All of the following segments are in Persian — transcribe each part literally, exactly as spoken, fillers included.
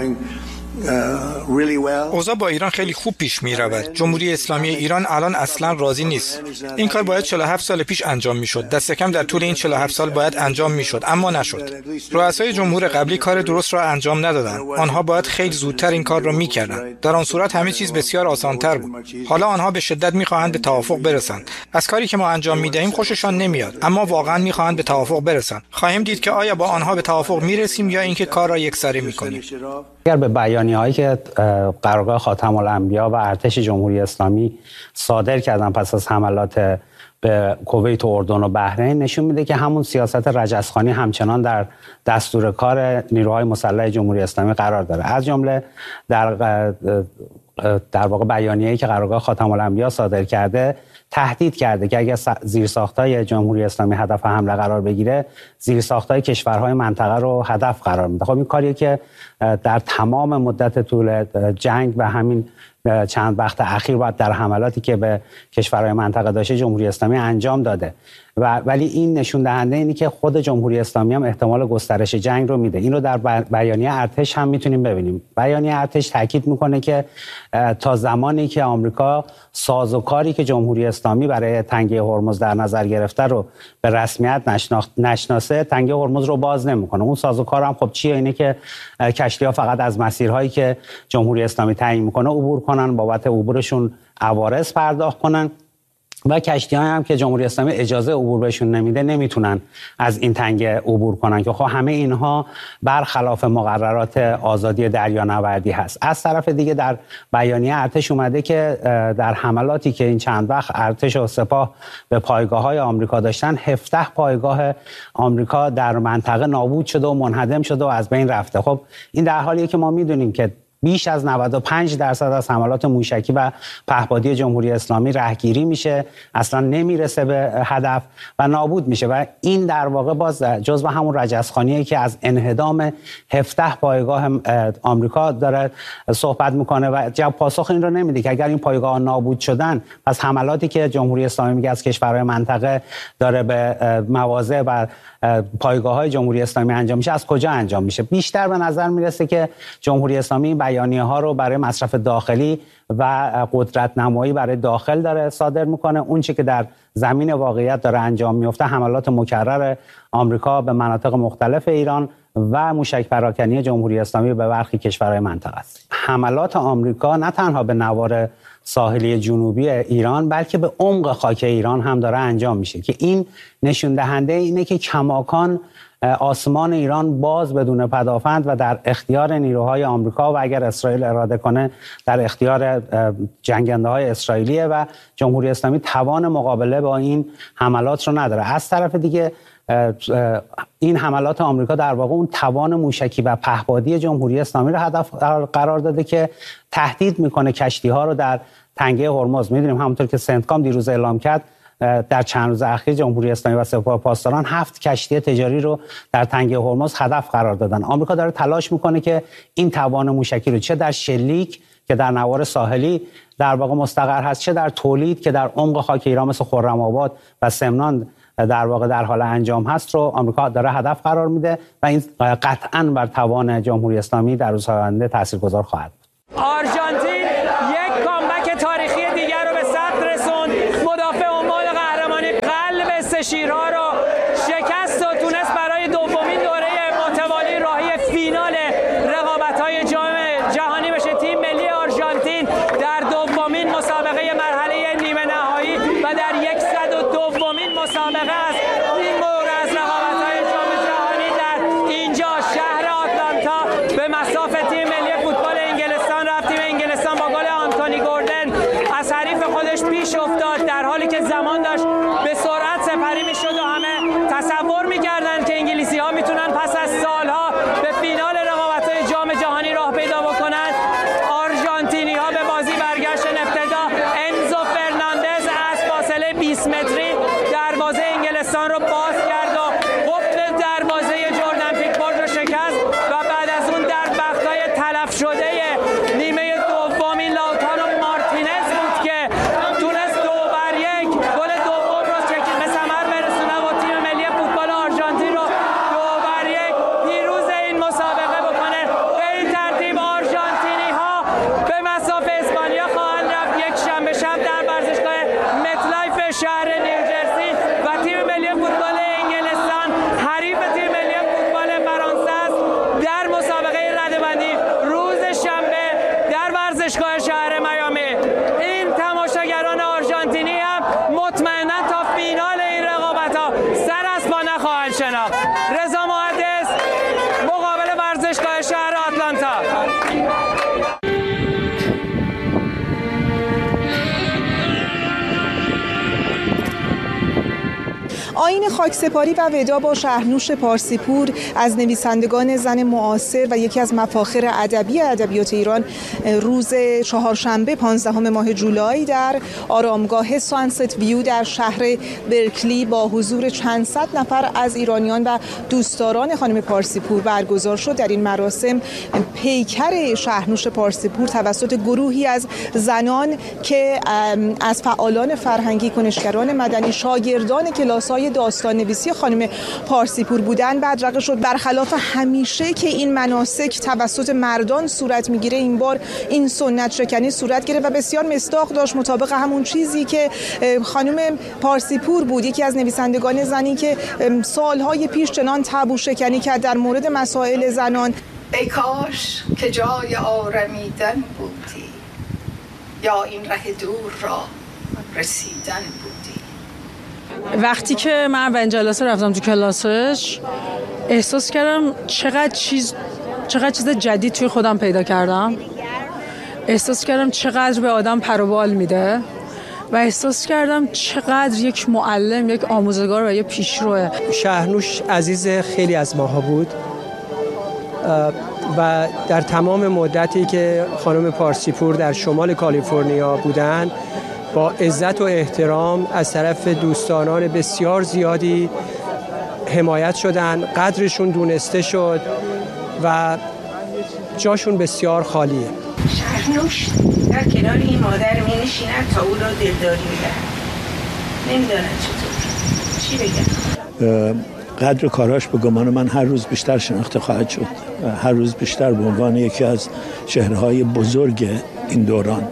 اوضاع با ایران خیلی خوب پیش می رود. جمهوری اسلامی ایران الان اصلا راضی نیست. این کار باید چهل و هفت سال پیش انجام می شد. دست کم در طول این چهل و هفت سال باید انجام می شد، اما نشد. رؤسای جمهور قبلی کار درست را انجام ندادند. آنها باید خیلی زودتر این کار را می کردند. در آن صورت همه چیز بسیار آسان‌تر بود. حالا آنها به شدت می خواهند به توافق برسند. از کاری که ما انجام می دهیم خوششان نمیاد، اما واقعا می خواهند به توافق برسند. خواهیم دید که آیا با آنها به توافق می رسیم یا اینکه کار را یکسره می کنیم. اگر به بیانیه‌هایی که قرارگاه خاتم الانبیا و ارتش جمهوری اسلامی صادر کردن پس از حملات به کویت و اردن و بحرین، نشون میده که همون سیاست رجزخوانی همچنان در دستور کار نیروهای مسلح جمهوری اسلامی قرار داره. از جمله در در واقع بیانیه‌ای که قرارگاه خاتم الانبیا صادر کرده تهدید کرده که اگر زیرساخت‌های جمهوری اسلامی هدف حمله قرار بگیره، زیرساخت‌های کشورهای منطقه رو هدف قرار میده. خب این کاریه که در تمام مدت طول جنگ و همین چند وقت اخیر باید در حملاتی که به کشورهای منطقه داشته جمهوری اسلامی انجام داده. و ولی این نشون دهنده اینه که خود جمهوری اسلامی هم احتمال گسترش جنگ رو میده. این رو در بیانیه ارتش هم میتونیم ببینیم. بیانیه ارتش تاکید میکنه که تا زمانی که آمریکا سازوکاری که جمهوری اسلامی برای تنگه هرمز در نظر گرفته رو به رسمیت نشناسه، تنگه هرمز رو باز نمیکنه. اون سازوکار هم خب چیه؟ اینه که کشتی‌ها فقط از مسیرهایی که جمهوری اسلامی تعیین میکنه عبور کنن، بابت عبورشون عوارض پرداخت کنن و کشتی‌ها هم که جمهوری اسلامی اجازه عبور بهشون نمیده نمیتونن از این تنگه عبور کنن که خب همه اینها برخلاف مقررات آزادی دریانوردی هست. از طرف دیگه در بیانیه ارتش اومده که در حملاتی که این چند وقت ارتش و سپاه به پایگاه‌های آمریکا داشتن، هفده پایگاه آمریکا در منطقه نابود شده و منهدم شده و از بین رفته. خب این در حالیه که ما میدونیم که بیش از نود و پنج درصد از حملات موشکی و پهپادی جمهوری اسلامی رهگیری میشه، اصلا نمیرسه به هدف و نابود میشه و این در واقع باز جزو همون رجزخوانیه که از انهدام هفده پایگاه آمریکا داره صحبت میکنه و جواب پاسخ این رو نمیده که اگر این پایگاه نابود شدن، پس حملاتی که جمهوری اسلامی میگه از کشورهای منطقه داره به مواضع و پایگاه‌های جمهوری اسلامی انجام میشه، از کجا انجام میشه؟ بیشتر به نظر میرسه که جمهوری اسلامی بیانیه ها رو برای مصرف داخلی و قدرت نمایی برای داخل داره صادر میکنه. اون چیزی که در زمین واقعیت داره انجام میفته حملات مکرر آمریکا به مناطق مختلف ایران و موشک پراکنی جمهوری اسلامی به برخی کشورهای منطقه است. حملات آمریکا نه تنها به نوار ساحلی جنوبی ایران بلکه به عمق خاک ایران هم داره انجام میشه که این نشون دهنده اینه که کماکان آسمان ایران باز بدون پدافند و در اختیار نیروهای آمریکا و اگر اسرائیل اراده کنه در اختیار جنگنده‌های اسرائیلیه و جمهوری اسلامی توان مقابله با این حملات رو نداره. از طرف دیگه این حملات آمریکا در واقع اون توان موشکی و پهپادی جمهوری اسلامی رو هدف قرار داده که تهدید میکنه کشتی‌ها رو در تنگه هرمز. میدونیم همونطور که سنتکام دیروز اعلام کرد در چند روز اخیر جمهوری اسلامی و سپاه پاسداران هفت کشتی تجاری رو در تنگه هرمز هدف قرار دادن. آمریکا داره تلاش میکنه که این توان موشکی رو چه در شلیک که در نوار ساحلی در واقع مستقر هست، چه در تولید که در عمق خاک ایران مثل خرم‌آباد و سمنان در واقع در حال انجام هست رو آمریکا داره هدف قرار میده و این قطعاً بر توان جمهوری اسلامی در روزهای آینده تاثیرگذار خواهد بود. آرژانتین یک کامبک تاریخی دیگر رو به ثبت رسوند. مدافع عمان قهرمانی قلب سه شیرها رو شکست و تونست برای دومین دوره متوالی راهی فینال رقابت‌های جام جهانی بشه. تیم ملی آرژانتین در دومین مسابقه مرحله نیمه نهایی و در صد و دومین مسابقه است این بار از رقابت‌های جام جهانی در اینجا شهر آتلانتا به مصاف تیم ملی فوتبال انگلستان رفت. تیم انگلستان با گل آنتونی گوردن از حریف خودش پیش افتاد در حالی که زمان داشت به سرعت سپری می‌شد و آیین خاکسپاری و ودا با شهرنوش پارسیپور از نویسندگان زن معاصر و یکی از مفاخر ادبی ادبیات ایران روز چهارشنبه پانزدهم ماه جولای در آرامگاه سانست ویو در شهر برکلی با حضور چند صد نفر از ایرانیان و دوستداران خانم پارسیپور برگزار شد. در این مراسم پیکر شهرنوش پارسیپور توسط گروهی از زنان که از فعالان فرهنگی، کنشگران مدنی، شاگردان کلاس‌های داستان نویسی خانم پارسیپور بودند بدرقه شد. برخلاف همیشه که این مناسک توسط مردان صورت میگیره، این بار این سنت شکنی صورت گرفت و بسیار مصداق داشت مطابق همون چیزی که خانم پارسیپور بود، یکی از نویسندگان زنی که سالهای پیش چنان تابو شکنی کرد در مورد مسائل زنان. ای کاش که جای آرمیدن بودی، یا این ره دور را رسیدن بودی. وقتی که من اولین جلسه رفتم تو کلاسش احساس کردم چقدر چیز چقدر چیز جدید توی خودم پیدا کردم. احساس کردم چقدر به آدم پر و بال میده و احساس کردم چقدر یک معلم، یک آموزگار و یک پیشروه. شهرنوش عزیز خیلی از ماها بود و در تمام مدتی که خانم پارسیپور در شمال کالیفرنیا بودن با عزت و احترام از طرف دوستانان بسیار زیادی حمایت شدن، قدرشون دونسته شد و جاشون بسیار خالیه. شهرنوش در کنار این مادر می نشیند تا او را دلداری می دهد. نمیداند چطور چی بگم. قدر کاراش به گمان من هر روز بیشتر شناخته خواهد شد، هر روز بیشتر به عنوان یکی از چهره‌های بزرگ این دوران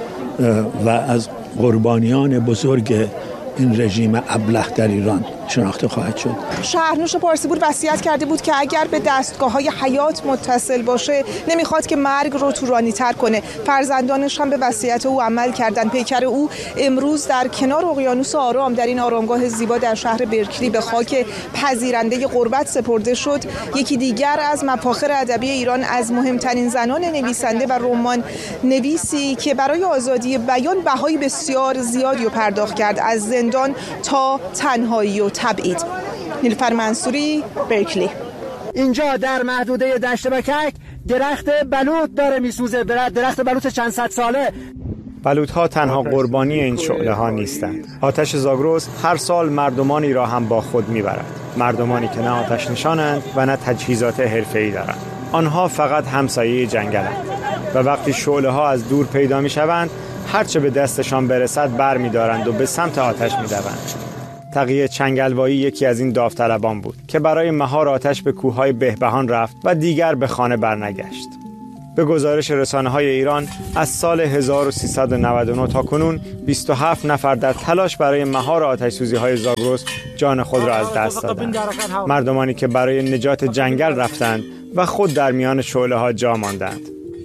و از قربانیان بزرگ این رژیم ابله در ایران شناخته خواهد شد. شهرنوش پارسیپور وصیت کرده بود که اگر به دستگاه‌های حیات متصل باشه نمیخواد که مرگ رو طولانی‌تر کنه. فرزندانش هم به وصیت او عمل کردن. پیکر او امروز در کنار اقیانوس آرام در این آرامگاه زیبا در شهر برکلی به خاک پذیرنده غربت سپرده شد. یکی دیگر از مفاخر ادبی ایران، از مهمترین زنان نویسنده و رمان نویسی که برای آزادی بیان بهای بسیار زیادی رو پرداخت کرد، از زندان تا تنهایی و تبعید. نیلوفر منصوری، برکلی. اینجا در محدوده دشت بکک درخت بلوط داره میسوزه، درخت بلوط چند صد ساله. بلوط‌ها تنها قربانی این شعله‌ها نیستند. آتش زاگرس هر سال مردمانی را هم با خود میبرد. مردمانی که نه آتش نشانند و نه تجهیزات حرفه‌ای دارند. آنها فقط همسایه جنگلند و وقتی شعله‌ها از دور پیدا میشوند هرچه به دستشان برسد بر می‌دارند و به سمت آتش می‌دوند. تقی چنگلوایی یکی از این داوطلبان بود که برای مهار آتش به کوههای بهبهان رفت و دیگر به خانه برنگشت. به گزارش رسانه‌های ایران از سال هزار و سیصد و نود و نه تا کنون بیست و هفت نفر در تلاش برای مهار آتش‌سوزی‌های زاگرس جان خود را از دست دادند. مردمانی که برای نجات جنگل رفتند و خود در میان شعله‌ها جا ماندند.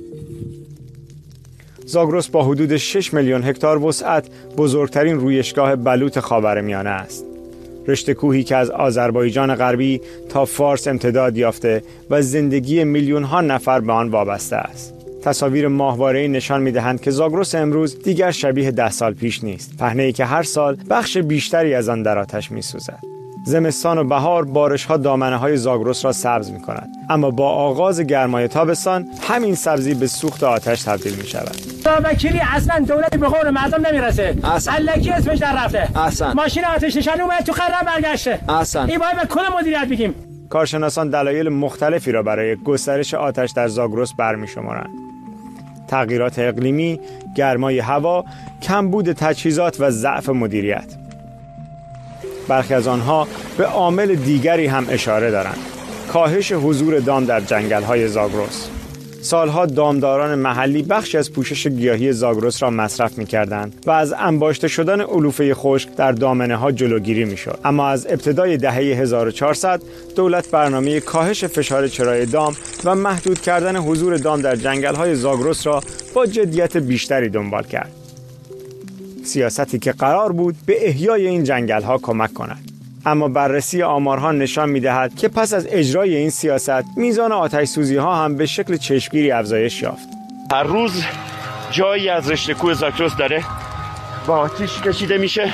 زاگرس با حدود شش میلیون هکتار وسعت بزرگترین رویشگاه بلوط خاورمیانه است. رشته کوهی که از آذربایجان غربی تا فارس امتداد یافته و زندگی میلیون ها نفر به آن وابسته است. تصاویر ماهواره‌ای نشان می‌دهند که زاگرس امروز دیگر شبیه ده سال پیش نیست. پهنه‌ای که هر سال بخش بیشتری از آن در آتش می‌سوزد. زمستان و بهار بارش‌ها دامنه‌های زاگرس را سبز می‌کند، اما با آغاز گرمای تابستان همین سبزی به سوخت آتش تبدیل می‌شود. وکیلی اصلا دولتی به قول مردم نمیرسه. الکی اسمش در رفته. اصلا. ماشین آتش نشانی اومد تو خراب برگشته. اصلا. این باید به کل مدیریت بگیم. کارشناسان دلایل مختلفی را برای گسترش آتش در زاگرس برمی‌شمارند. تغییرات اقلیمی، گرمای هوا، کمبود تجهیزات و ضعف مدیریت. برخی از آنها به عامل دیگری هم اشاره دارند: کاهش حضور دام در جنگل‌های زاگرس. سالها دامداران محلی بخشی از پوشش گیاهی زاگرس را مصرف می‌کردند و از انباشته شدن علوفه خشک در دامنه‌ها جلوگیری می‌شد. اما از ابتدای دهه هزار و چهارصد دولت برنامه کاهش فشار چرای دام و محدود کردن حضور دام در جنگل‌های زاگرس را با جدیت بیشتری دنبال کرد. سیاستی که قرار بود به احیای این جنگل‌ها کمک کند. اما بررسی آمارها نشان می‌دهد که پس از اجرای این سیاست میزان آتش‌سوزی‌ها هم به شکل چشمگیری افزایش یافت. هر روز جایی از رشته کوه زاگرس داره با آتش کشیده میشه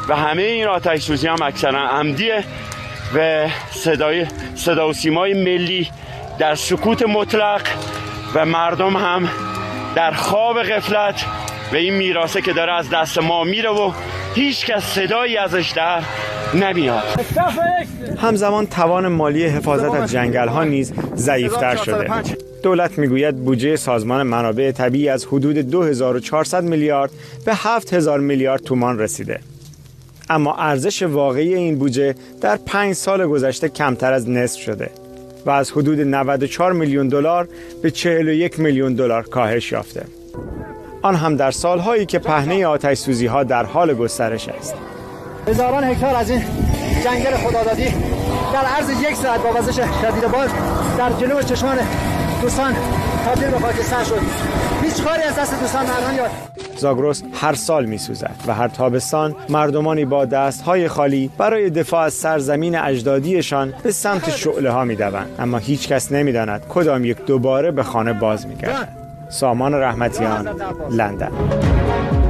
و همه این آتش سوزی هم اکثرا عمدیه و صدای صدا و سیمای ملی در سکوت مطلق و مردم هم در خواب غفلت و این میراثه که داره از دست ما میره و هیچ کس صدایی ازش در نمیاد. همزمان توان مالی حفاظت از جنگل ها نیز ضعیفتر شده. دولت میگوید بودجه سازمان منابع طبیعی از حدود دو هزار و چهارصد میلیارد به هفت هزار میلیارد تومان رسیده. اما ارزش واقعی این بودجه در پنج سال گذشته کمتر از نصف شده و از حدود نود و چهار میلیون دلار به چهل و یک میلیون دلار کاهش یافته. آن هم در سالهایی که پهنه آتش سوزی ها در حال گسترش است. هزاران هکتار از این جنگل خدادادی در عرض یک ساعت با وزش شدید باد در جلو چشمان دوستان تبدیل به خاکستر شد. هیچ کاری از دست دوستان الان یاد. زاگرس هر سال می‌سوزد و هر تابستان مردمانی با دست‌های خالی برای دفاع از سرزمین اجدادیشان به سمت شعله‌ها می‌دوند، اما هیچ کس نمی‌داند کدام یک دوباره به خانه باز می‌گردد. سامان رحمتیان، لندن.